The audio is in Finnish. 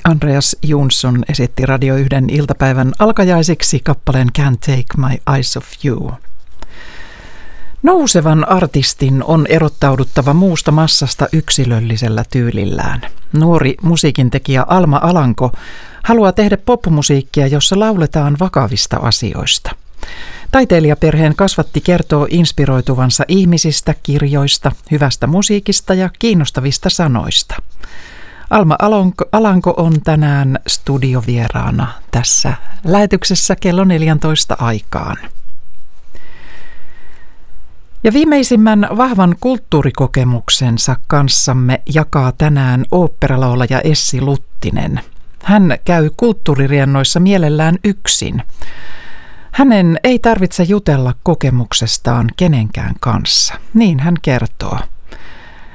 Andreas Jonsson esitti Radio 1 iltapäivän alkajaisiksi kappaleen Can't Take My Eyes Off You. Nousevan artistin on erottauduttava muusta massasta yksilöllisellä tyylillään. Nuori musiikintekijä Alma Alanko haluaa tehdä popmusiikkia, jossa lauletaan vakavista asioista. Taiteilijaperheen kasvatti kertoo inspiroituvansa ihmisistä, kirjoista, hyvästä musiikista ja kiinnostavista sanoista. Alma Alanko on tänään studiovieraana tässä lähetyksessä kello 14 aikaan. Ja viimeisimmän vahvan kulttuurikokemuksensa kanssamme jakaa tänään oopperalaulaja Essi Luttinen. Hän käy kulttuuririennoissa mielellään yksin. Hänen ei tarvitse jutella kokemuksestaan kenenkään kanssa, niin hän kertoo.